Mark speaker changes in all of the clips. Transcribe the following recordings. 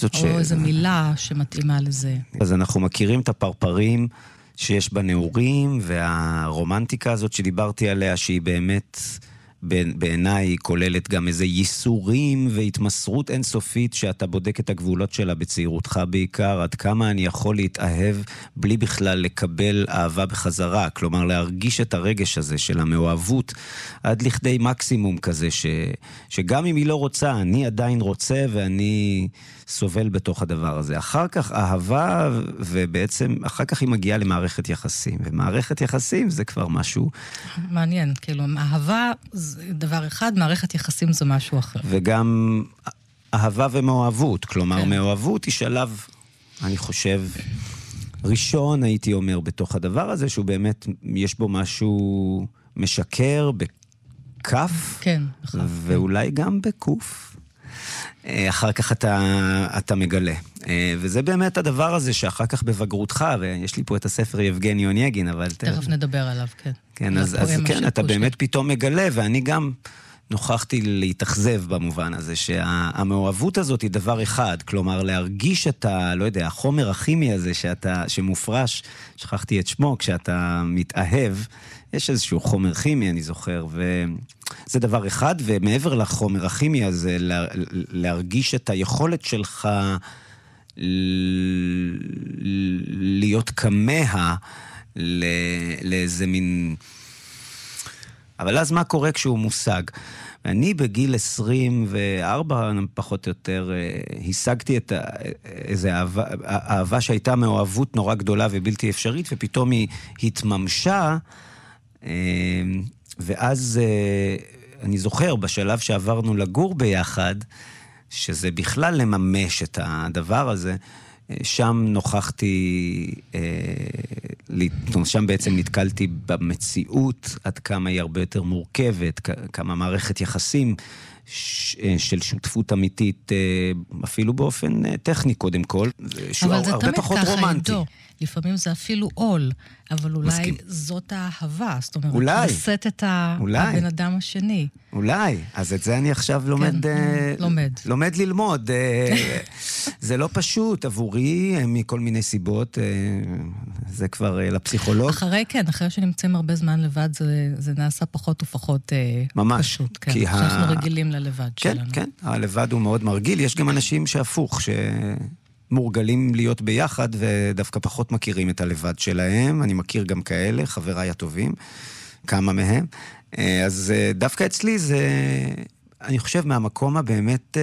Speaker 1: הזאת
Speaker 2: או איזו מילה שמתאימה לזה.
Speaker 1: אז אנחנו מכירים את הפרפרים שיש בנעורים, והרומנטיקה הזאת שדיברתי עליה, שהיא באמת בעיניי כוללת גם איזה ייסורים והתמסרות אינסופית, שאתה בודק את הגבולות שלה בצעירותך בעיקר, עד כמה אני יכול להתאהב בלי בכלל לקבל אהבה בחזרה, כלומר להרגיש את הרגש הזה של המאוהבות, עד לכדי מקסימום כזה, שגם אם היא לא רוצה, אני עדיין רוצה ואני סובל בתוך הדבר הזה. אחר כך אהבה, ובעצם אחר כך היא מגיעה למערכת יחסים, ומערכת יחסים זה כבר משהו
Speaker 2: מעניין, כאילו אהבה זה דבר אחד, מערכת יחסים זה משהו אחר.
Speaker 1: וגם אהבה ומאוהבות, כלומר מאוהבות היא שלב, אני חושב, ראשון הייתי אומר בתוך הדבר הזה, שהוא באמת יש בו משהו משקר בכף,
Speaker 2: כן,
Speaker 1: ואולי גם בקוף. אחר כך אתה מגלה. וזה באמת הדבר הזה שאחר כך בבגרותך, ויש לי פה את הספר יבגני אונייגין, אבל
Speaker 2: תכף נדבר עליו, כן.
Speaker 1: כן, אז כן, אתה באמת פתאום מגלה, ואני גם נוכחתי להתאכזב במובן הזה, שהמאוהבות הזאת היא דבר אחד, כלומר להרגיש את לא יודע, החומר הכימי הזה שמופרש, שכחתי את שמו, כשאתה מתאהב, יש איזשהו חומר כימי, אני זוכר, וזה דבר אחד, ומעבר לחומר הכימי הזה, להרגיש את היכולת שלך להיות כמה לאיזה מין... אבל אז מה קורה כשהוא מושג? ואני בגיל 24, פחות או יותר, השגתי את איזו אהבה שהייתה מאוהבות נורא גדולה ובלתי אפשרית, ופתאום היא התממשה, ואז אני זוכר בשלב שעברנו לגור ביחד, שזה בכלל לממש את הדבר הזה, שם נוכחתי, שם בעצם נתקלתי במציאות, עד כמה היא הרבה יותר מורכבת, כמה מערכת יחסים של שותפות אמיתית, אפילו באופן טכני קודם כל, שהוא הרבה פחות רומנטי.
Speaker 2: לפעמים זה אפילו עול, אבל אולי זאת האהבה, זאת אומרת, לשאת את הבן אדם השני.
Speaker 1: אולי, אז את זה אני עכשיו לומד ללמוד. זה לא פשוט עבורי, מכל מיני סיבות, זה כבר לפסיכולוג.
Speaker 2: אחרי שנמצאים הרבה זמן לבד, זה נעשה פחות ופחות פשוט. כן, שאנחנו רגילים ללבד שלנו.
Speaker 1: כן, הלבד הוא מאוד מרגיל, יש גם אנשים שהפוך, מורגלים להיות ביחד, ודווקא פחות מכירים את הלבד שלהם. אני מכיר גם כאלה, חבריי הטובים, כמה מהם. אז דווקא אצלי זה, אני חושב, מהמקום הבאמת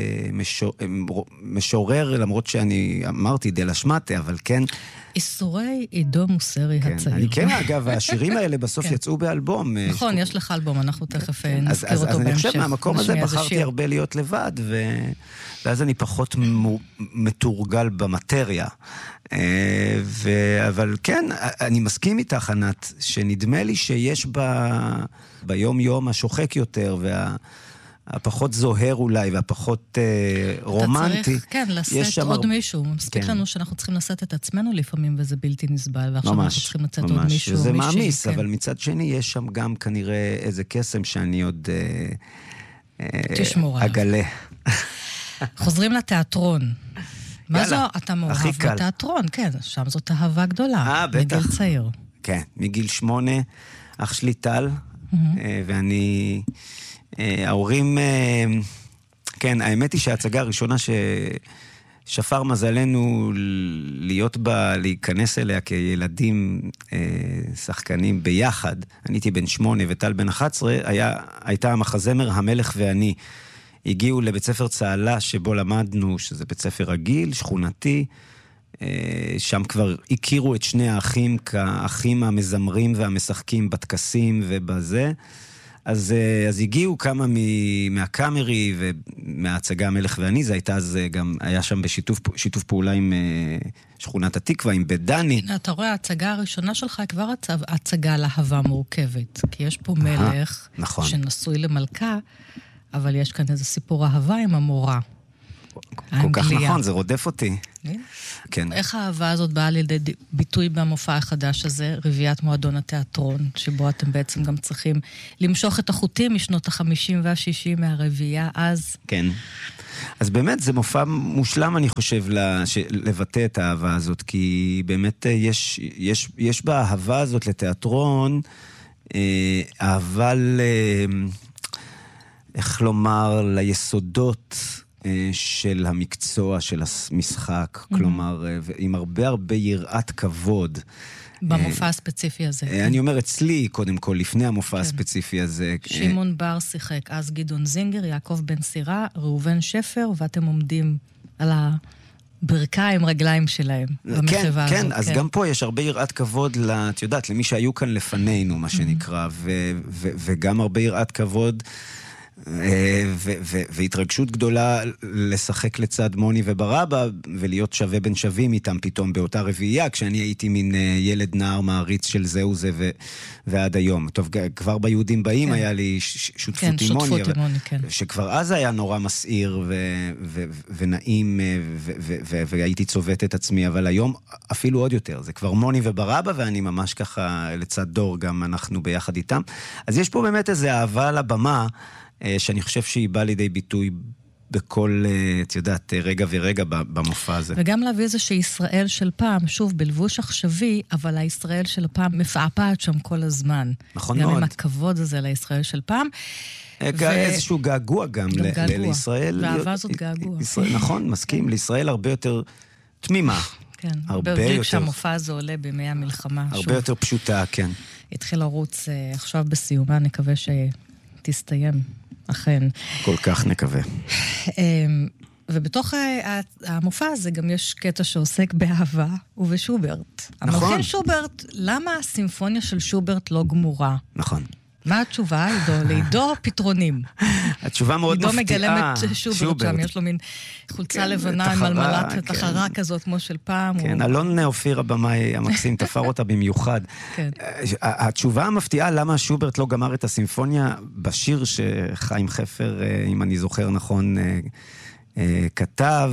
Speaker 1: משורר, למרות שאני אמרתי דלה שמטה, אבל כן...
Speaker 2: איסורי עידו מוסרי הצעיר.
Speaker 1: אני כן, אגב, השירים האלה בסוף יצאו באלבום.
Speaker 2: נכון, יש לך אלבום, אנחנו תכף נזכיר אותו בהמשך.
Speaker 1: אז אני חושב, מהמקום הזה בחרתי הרבה להיות לבד, ואז אני פחות מתורגל במטריה. אבל כן, אני מסכים איתך, ענת, שנדמה לי שיש ביום יום השוחק יותר, הפחות זוהר אולי, והפחות רומנטי.
Speaker 2: אתה צריך, כן, לשאת עוד מישהו. מספיק לנו שאנחנו צריכים לשאת את עצמנו לפעמים, וזה בלתי נסבל, ועכשיו אנחנו צריכים לצאת עוד מישהו.
Speaker 1: וזה מאמיס, אבל מצד שני יש שם גם כנראה איזה קסם שאני עוד אגלה.
Speaker 2: חוזרים לתיאטרון. מה זו? אתה מאוהב בתיאטרון, כן, שם זאת אהבה גדולה.
Speaker 1: בטח.
Speaker 2: מגיל צעיר.
Speaker 1: כן, מגיל 8, אח שלי טל, ואני... ההורים, כן, האמת היא שההצגה הראשונה ששפר מזלנו להיות בה, להיכנס אליה כילדים שחקנים ביחד, אני הייתי בן 8 וטל בן 11, הייתה המחזמר המלך ואני. הגיעו לבית ספר צהלה שבו למדנו, שזה בית ספר רגיל, שכונתי, שם כבר הכירו את שני האחים כאחים המזמרים והמשחקים בטקסים ובזה, אז הגיעו כמה מהקאמרי ומההצגה המלך ואני, זה הייתה אז גם, היה שם בשיתוף פעולה עם שכונת התקווה, עם בית דני.
Speaker 2: הנה, אתה רואה, ההצגה הראשונה שלך היא כבר הצגה להבה מורכבת, כי יש פה מלך שנשוי למלכה, אבל יש כאן איזה סיפור אהבה עם המורה.
Speaker 1: כל כך נכון, זה רודף אותי. כן.
Speaker 2: איך האהבה הזאת באה לידי ביטוי במופע החדש הזה, רביעיית מועדון התיאטרון, שבו אתם בעצם גם צריכים למשוך את החוטים משנות ה-50 וה-60 מהרביעייה אז?
Speaker 1: כן. אז באמת זה מופע מושלם, אני חושב, לבטא את האהבה הזאת, כי באמת יש באהבה הזאת לתיאטרון, אהבה איך לומר, ליסודות של המקצוע, של המשחק, כלומר, עם הרבה יראת כבוד.
Speaker 2: במופע הספציפי הזה.
Speaker 1: אני אומר אצלי, קודם כל, לפני המופע הספציפי הזה.
Speaker 2: שמעון בר שיחק, אז גדעון זינגר, יעקב בן סירה, ראובן שפר, ואתם עומדים על הברכיים, רגליים שלהם, במחווה הזאת.
Speaker 1: כן, אז גם פה יש הרבה יראת כבוד, את יודעת, למי שהיו כאן לפנינו, מה שנקרא, וגם הרבה יראת כבוד, והתרגשות גדולה לשחק לצד מוני וברבא ולהיות שווה בין שווים איתם פתאום באותה רביעייה, כשאני הייתי מין ילד נער מעריץ של זהו זה ועד היום. טוב, כבר ביהודים באים היה לי שותפות עם מוני, שכבר אז היה נורא מסעיר ונעים והייתי צובט את עצמי, אבל היום אפילו עוד יותר, זה כבר מוני וברבא ואני ממש ככה לצד דור גם אנחנו ביחד איתם. אז יש פה באמת איזו אהבה לבמה שאני חושב שהיא באה לידי ביטוי בכל, את יודעת, רגע ורגע במופע הזה.
Speaker 2: וגם להביא איזה שישראל של פעם, שוב, בלבוש עכשווי, אבל הישראל של הפעם מפעפעת שם כל הזמן.
Speaker 1: נכון
Speaker 2: גם
Speaker 1: מאוד.
Speaker 2: עם הכבוד הזה לישראל של פעם.
Speaker 1: איזשהו געגוע גם לישראל.
Speaker 2: והאהבה הזאת געגוע.
Speaker 1: נכון, מסכים. לישראל הרבה יותר תמימה.
Speaker 2: כן, הרבה יותר כשהמופע הזה עולה בימי המלחמה.
Speaker 1: הרבה יותר פשוטה, כן.
Speaker 2: התחיל לרוץ עכשיו בסיומה, נקווה שתסתיים. אכן.
Speaker 1: כל כך נקווה.
Speaker 2: ובתוך המופע הזה גם יש קטע שעוסק באהבה ובשוברט.
Speaker 1: נכון.
Speaker 2: המלחין שוברט, למה הסימפוניה של שוברט לא גמורה?
Speaker 1: נכון.
Speaker 2: מה התשובה, עידו? לעידו פתרונים.
Speaker 1: התשובה מאוד מפתיעה.
Speaker 2: עידו מגלם את שוברט שם, יש לו מין חולצה לבנה עם מלמלת תחרה כזאת כמו של פעם.
Speaker 1: כן, אלון אופיר הבמאי המקסים תפר אותה במיוחד. התשובה המפתיעה למה שוברט לא גמר את הסימפוניה בשיר שחיים חפר, אם אני זוכר נכון, כתב,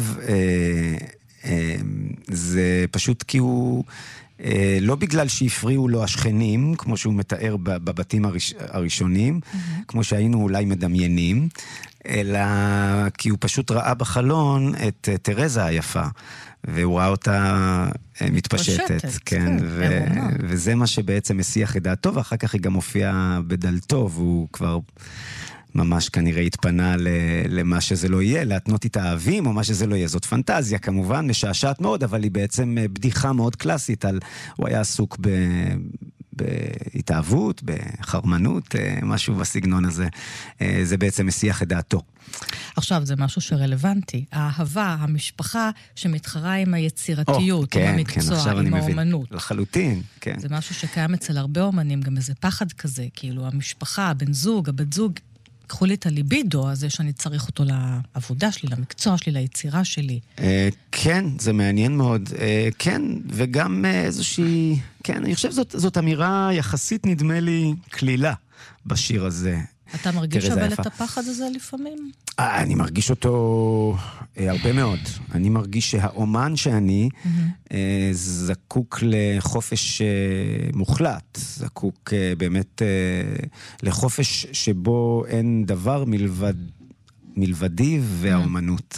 Speaker 1: זה פשוט כי הוא... לא בגלל שהפריעו לו השכנים, כמו שהוא מתאר בבתים הראשונים, כמו שהיינו אולי מדמיינים, אלא כי הוא פשוט ראה בחלון את תרזה היפה, והוא ראה אותה מתפשטת, כן, וזה מה שבעצם מסיח את דעתו, ואחר כך היא גם הופיעה בדלתו, והוא כבר... ממש כנראה התפנה למה שזה לא יהיה, להתנות את האהבים או מה שזה לא יהיה. זאת פנטזיה כמובן, משעשעת מאוד, אבל היא בעצם בדיחה מאוד קלאסית על, הוא היה עסוק בהתאהבות, בחרמנות, משהו בסגנון הזה. זה בעצם מסיח את דעתו.
Speaker 2: עכשיו זה משהו שרלוונטי. האהבה, המשפחה שמתחרה עם היצירתיות, עם המקצוע, עם האומנות.
Speaker 1: לחלוטין, כן.
Speaker 2: זה משהו שקיים אצל הרבה אומנים, גם איזה פחד כזה, כאילו המשפחה, הבן זוג, הבת זוג, קחו לי את הליבידו הזה שאני צריך אותו לעבודה שלי, למקצוע שלי, ליצירה שלי.
Speaker 1: כן, זה מעניין מאוד. כן, וגם איזושהי... כן, אני חושב זאת אמירה יחסית נדמה לי כלילה בשיר הזה.
Speaker 2: אתה מרגיש אבל את הפחד הזה לפעמים?
Speaker 1: אני מרגיש אותו הרבה מאוד. אני מרגיש שהאומן שאני זקוק לחופש מוחלט, זקוק באמת לחופש שבו אין דבר מלבדי והאומנות.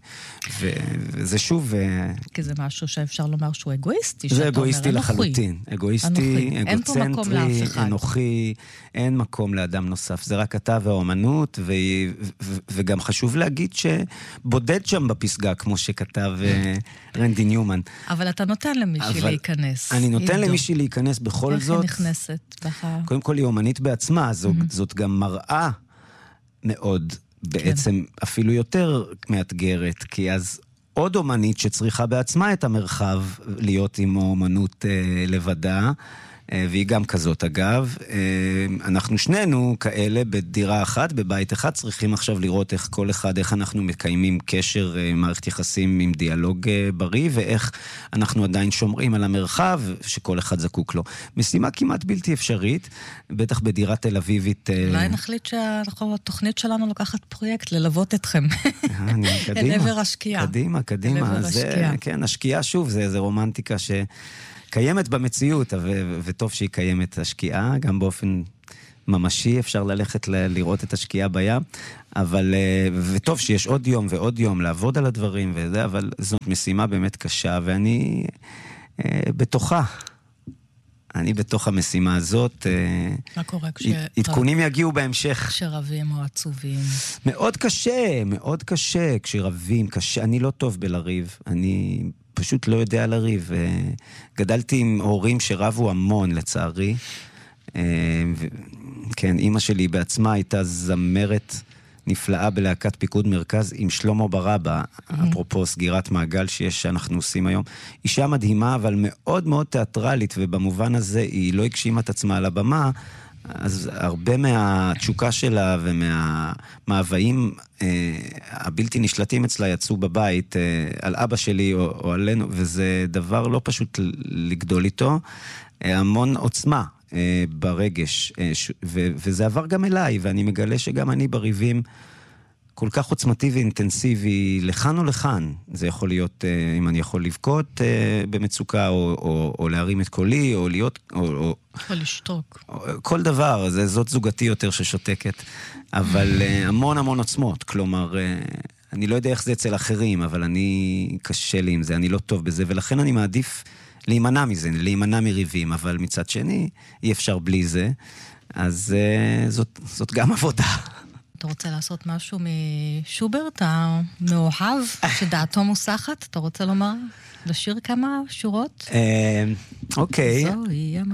Speaker 1: וזה שוב...
Speaker 2: כי זה משהו שאפשר לומר שהוא אגואיסטי.
Speaker 1: זה אגואיסטי לחלוטין. אגואיסטי, אגוצנטרי, אנוכי, אין מקום לאדם נוסף. זה רק אתה והאומנות, וגם חשוב להגיד שבודד שם בפסגה, כמו שכתב רנדי ניומן.
Speaker 2: אבל אתה נותן למישהי להיכנס.
Speaker 1: אני נותן למישהי להיכנס בכל זאת.
Speaker 2: איך היא נכנסת?
Speaker 1: קודם כל היא אומנית בעצמה, זאת גם מראה מאוד בעצם אפילו יותר מאתגרת, כי אז עוד אומנית שצריכה בעצמה את המרחב להיות עם אומנות לבדה, והיא גם כזאת אגב. אנחנו שנינו כאלה בדירה אחת, בבית אחד, צריכים עכשיו לראות איך כל אחד, איך אנחנו מקיימים קשר, מערכת יחסים עם דיאלוג בריא, ואיך אנחנו עדיין שומרים על המרחב שכל אחד זקוק לו. משימה כמעט בלתי אפשרית, בטח בדירה תל אביבית.
Speaker 2: אולי נחליט שהתוכנית שלנו לוקחת פרויקט ללוות אתכם.
Speaker 1: קדימה.
Speaker 2: אל עבר השקיעה.
Speaker 1: קדימה. כן, השקיעה שוב, זה רומנטיקה שקיימת במציאות, וטוב שהיא קיימת השקיעה, גם באופן ממשי אפשר ללכת לראות את השקיעה בים, אבל, וטוב שיש עוד יום ועוד יום לעבוד על הדברים וזה, אבל זאת משימה באמת קשה, ואני בתוכה. אני בתוך המשימה הזאת.
Speaker 2: מה קורה
Speaker 1: עדכונים יגיעו בהמשך.
Speaker 2: כשרבים או עצובים?
Speaker 1: מאוד קשה כשרבים, קשה. אני לא טוב בלריב, אני פשוט לא יודע לריב. גדלתי עם הורים שרבו המון לצערי. כן, אמא שלי בעצמה הייתה זמרת נפלאה בלהקת פיקוד מרכז עם שלמה ברבא, אפרופו סגירת מעגל שאנחנו עושים היום. אישה מדהימה, אבל מאוד מאוד תיאטרלית, ובמובן הזה היא לא הגשימה את עצמה על הבמה, אז הרבה מהתשוקה שלה ומהמאוויים הבלתי נשלטים אצלה יצאו בבית על אבא שלי או עלינו, וזה דבר לא פשוט לגדול איתו, המון עוצמה ברגש, וזה עבר גם אליי, ואני מגלה שגם אני בריבים כל כך עוצמתי ואינטנסיבי, לכאן או לכאן. זה יכול להיות, אם אני יכול לבכות במצוקה, או להרים את קולי, או להיות, או
Speaker 2: לשתוק.
Speaker 1: כל דבר, זאת זוגתי יותר ששותקת. אבל המון המון עוצמות, כלומר, אני לא יודע איך זה אצל אחרים, אבל אני קשה לי עם זה, אני לא טוב בזה, ולכן אני מעדיף להימנע מזה, להימנע מריבים, אבל מצד שני, אי אפשר בלי זה. אז זאת גם עבודה.
Speaker 2: אתה רוצה לעשות משהו משוברט, המאוהב, שדעתו מוסחת? אתה רוצה לומר, לשיר כמה שורות?
Speaker 1: אוקיי.
Speaker 2: זוהי